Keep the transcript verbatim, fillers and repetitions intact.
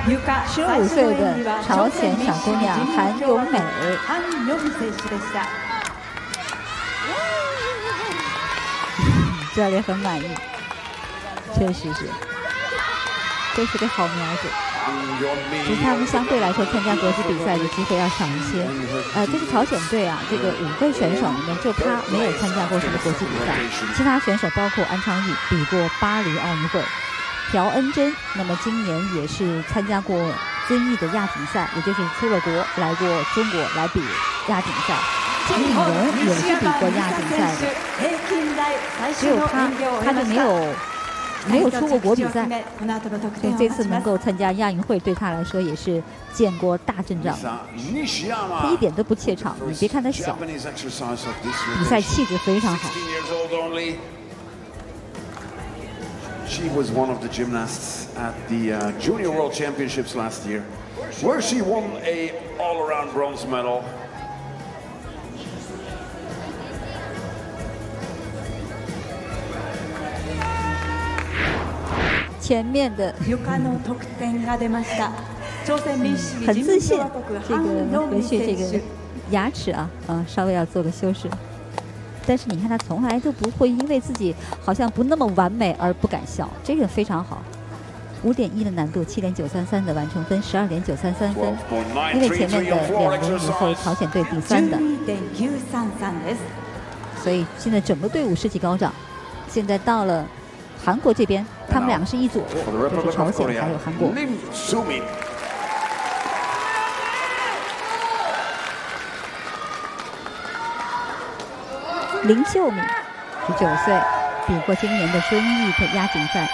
十五岁的朝鲜小姑娘韩永美。教练很满意，确实是，这是个好苗子。只是他们相对来说参加国际比赛的机会要少一些。呃，这是朝鲜队啊，这个五个选手里面就他没有参加过什么国际比赛，其他选手包括安昌钰比过巴黎奥运会，朴恩珍那么今年也是参加过遵义的亚锦赛，也就是出了国来过中国来比亚锦赛。金敏荣也是比过亚锦赛的，只有他他就没有。没有出过国比赛，所以这次能够参加亚运会对他来说也是见过大阵仗。他一点都不怯场，你别看他小，比赛气质非常好。 She was one of the gymnasts at the uh, Junior World Championships last year, where she won a all-around bronze medal. 前面的、嗯、很自信，这个回去这个牙齿啊，嗯，稍微要做个修饰。但是你看他从来都不会因为自己好像不那么完美而不敢笑，这个非常好。五点一的难度，七点九三三的完成分，十二点九三三分。因为前面的两轮以后，朝鲜队第三的，所以现在整个队伍士气高涨。现在到了。韩国这边，他们两个是一组，就是朝鲜还有韩国。林秀敏，十九岁，比过今年的遵义的亚锦赛。